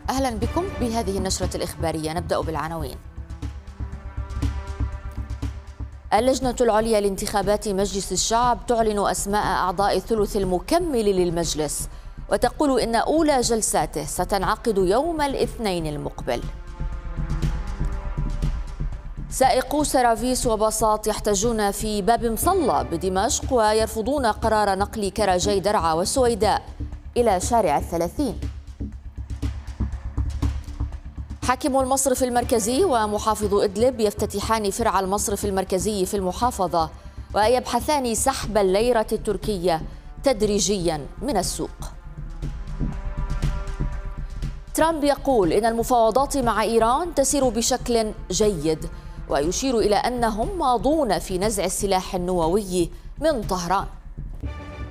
أهلا بكم بهذه النشرة الإخبارية. نبدأ بالعناوين. اللجنة العليا لانتخابات مجلس الشعب تعلن أسماء أعضاء الثلث المكمل للمجلس، وتقول إن أولى جلساته ستنعقد يوم الاثنين المقبل. سائقو سرافيس وباصات يحتجون في باب مصلى بدمشق ويرفضون قرار نقل كرجي درعا والسويداء إلى شارع الثلاثين. حاكم المصرف المركزي ومحافظ إدلب يفتتحان فرع المصرف المركزي في المحافظة ويبحثان سحب الليرة التركية تدريجيا من السوق. ترامب يقول إن المفاوضات مع إيران تسير بشكل جيد، ويشير إلى أنهم ماضون في نزع السلاح النووي من طهران.